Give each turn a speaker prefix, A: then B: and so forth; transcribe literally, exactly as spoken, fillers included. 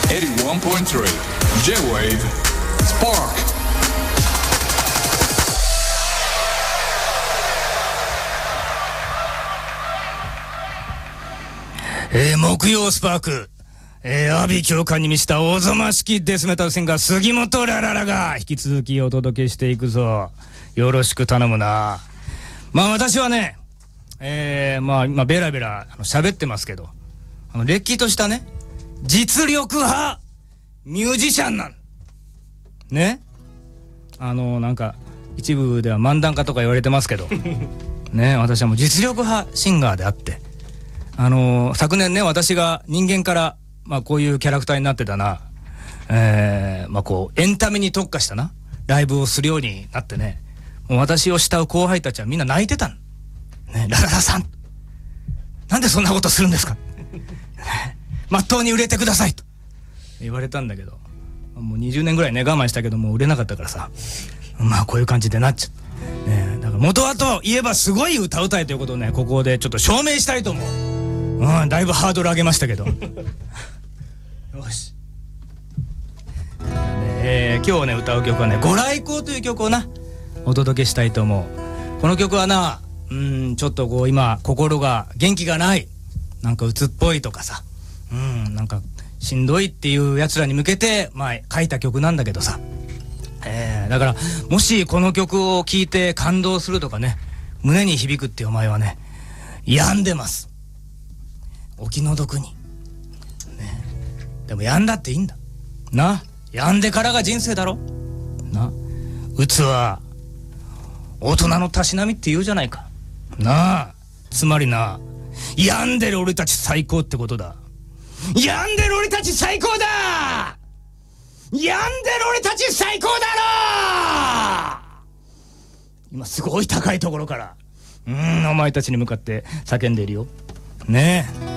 A: エイティワンポイントスリー J-Wave Spark。
B: えー、木曜スパーク、えー、阿鼻教官に満ちたおぞましきデスメタルシンガー杉本ラララが引き続きお届けしていくぞ。よろしく頼むな。まあ私はね、えー、まあ今ベラベラあの喋ってますけど、あのれっきとしたね実力派ミュージシャンなんね。あのなんか一部では漫談家とか言われてますけどね、私はもう実力派シンガーであって、あのー、昨年ね、私が人間から、まあこういうキャラクターになってたな、えー、まあこう、エンタメに特化したな、ライブをするようになってね、もう私を慕う後輩たちはみんな泣いてたの。ね、ラララさん、なんでそんなことするんですかまっとうに売れてくださいと言われたんだけど、もうにじゅうねんぐらいね、我慢したけどもう売れなかったからさ、まあこういう感じでなっちゃって。ね、だから元はといえばすごい歌うたいということをね、ここでちょっと証明したいと思う。うん、だいぶハードル上げましたけどよし、えー、今日ね歌う曲はね、ご来光という曲をなお届けしたいと思う。この曲はな、うん、ちょっとこう今心が元気がない、なんか鬱っぽいとかさ、うん、なんかしんどいっていうやつらに向けてまあ書いた曲なんだけどさ、えー、だからもしこの曲を聴いて感動するとかね、胸に響くってお前はね病んでます。お気の毒に、ね、でも病んだっていいんだな。病んでからが人生だろな。鬱は大人のたしなみって言うじゃないかなあ。つまりな、病んでる俺たち最高ってことだ。病んでる俺たち最高だ。病んでる俺たち最高だろ。今すごい高いところから、うーん、お前たちに向かって叫んでいるよねえ。